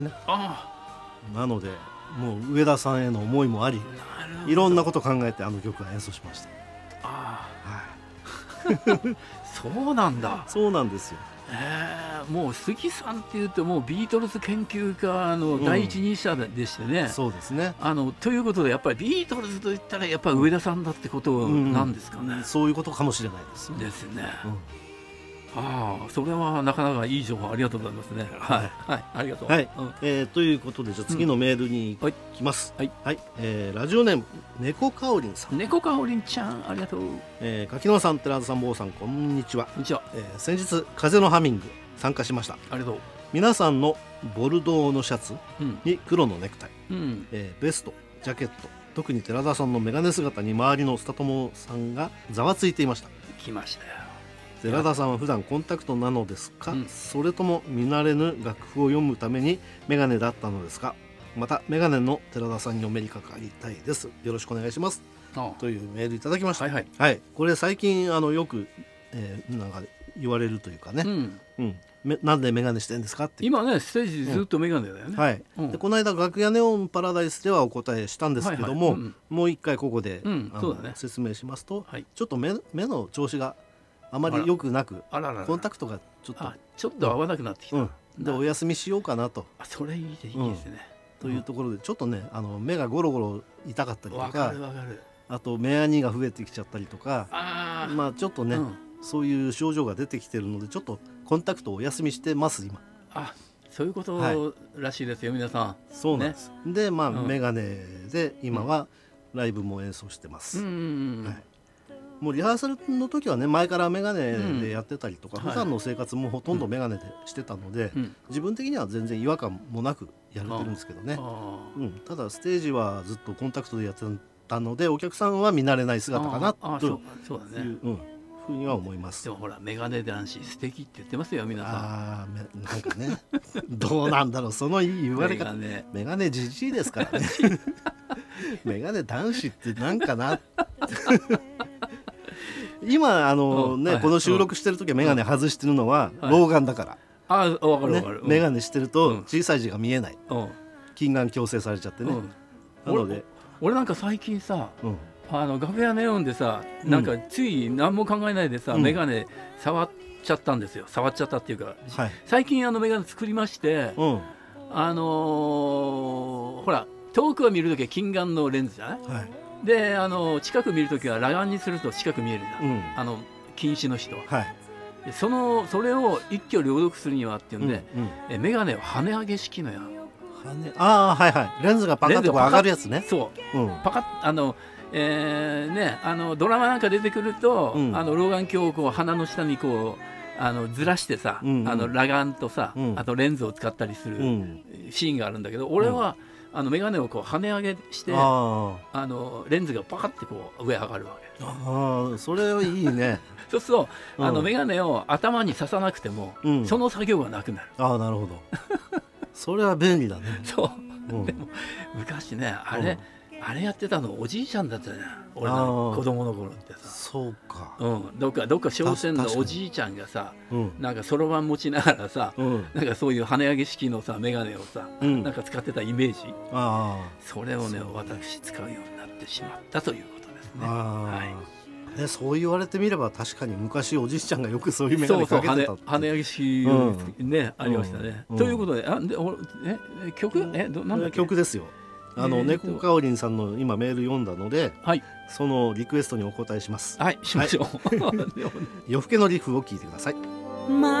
ね、 なのでもう上田さんへの思いもあり、いろんなこと考えてあの曲は演奏しました。はい、 そうなんだ。 そうなんですよ。 もう杉さんっていうともうビートルズ研究家の第一人者でしてね、 そうですね。 ということでやっぱりビートルズといったらやっぱり上田さんだってことなんですかね。 そういうことかもしれないですですね。それはなかなかいい情報ありがとうございますね。ありがとう。 ということでじゃあ次のメールに行きます。ラジオネーム猫かおりんさん。 猫かおりんちゃんありがとう。 柿野さん、寺田さん、坊さん、こんにちは。 こんにちは。 先日風のハミング参加しました。 ありがとう。 皆さんのボルドーのシャツに黒のネクタイ、ベスト、ジャケット、特に寺田さんのメガネ姿に周りのスタトモさんがざわついていました。 来ましたよ。 寺田さんは普段コンタクトなのですか、それとも見慣れぬ楽譜を読むためにメガネだったのですか。またメガネの寺田さんにお目にかかりたいです。よろしくお願いします。というメールいただきました。これ最近よく、なんか言われるというかね、なんでメガネしてんですかって今ねステージずっとメガネだよね。 でこの間楽屋ネオンパラダイスではお答えしたんですけども、もう一回ここで、説明しますと、ちょっと目の調子があまり良くなく、コンタクトがちょっと合わなくなってきた。 でお休みしようかなと。 それいいですね。 というところでちょっとね目がゴロゴロ痛かったりとか、あと目やにが増えてきちゃったりとか、ちょっとね、そういう症状が出てきてるのでちょっとコンタクトをお休みしてます今。 そういうことらしいですよ、皆さん。 そうなんです。でメガネで今はライブも演奏してます。もうリハーサルの時はね前からメガネでやってたりとか、普段の生活もほとんどメガネでしてたので、自分的には全然違和感もなくやれてるんですけどね。ただステージはずっとコンタクトでやってたのでお客さんは見慣れない姿かなというふうには思います。 でもほらメガネ男子素敵って言ってますよ皆さん。 なんかねどうなんだろうその言われ方。メガネじじいですからねメガネ男子ってなんかな今この収録してる時はメガネ外してるのは老眼だから。 わかる。 メガネしてると小さい字が見えない。近眼矯正されちゃってね。なので俺なんか最近さ、楽屋ネオンでさ、なんかつい何も考えないでさ、メガネ触っちゃったんですよ。触っちゃったっていうか、最近メガネ作りまして、ほら遠くを見るときは近眼のレンズじゃない。で近く見るときは裸眼にすると近く見えるんだ、近視の人は。でそれを一挙両得するにはっていうんで、メガネを跳ね上げ式のやレンズがパカッと上がるやつね。 パカッドラマなんか出てくると、老眼鏡をこう鼻の下にこうずらしてさ、裸眼とさ、あとレンズを使ったりするシーンがあるんだけど、俺はメガネをこう跳ね上げしてレンズがパカッてこう上上がるわけ。 それはいいね。 そうするとメガネを頭に刺さなくても、その作業がなくなる。 なるほどそれは便利だね。 でも昔ねあれやってたのおじいちゃんだったじゃん、俺の子供の頃ってさ。 そうか。 どっか商店のおじいちゃんがさ、なんかそろばん持ちながらさ、なんかそういう跳ね上げ式のさメガネをさ、なんか使ってたイメージ。それをね私使うようになってしまったということですね。 そう言われてみれば確かに昔おじいちゃんがよくそういうメガネかけてた。 跳ね上げ式ねありましたね。ということで曲ですよ。猫かおりんさんの今メール読んだので、そのリクエストにお答えします。 しましょう夜更けのリフを聞いてください。